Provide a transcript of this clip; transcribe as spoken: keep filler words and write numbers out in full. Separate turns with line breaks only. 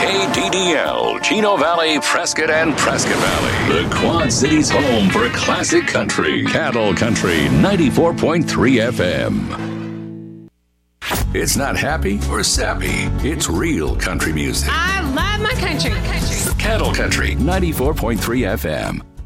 K D D L, Chino Valley, Prescott, and Prescott Valley. The Quad Cities' home for classic country. Cattle Country ninety-four point three F M. It's not happy or sappy. It's real country music.
I love my country. country.
Cattle Country ninety-four point three F M.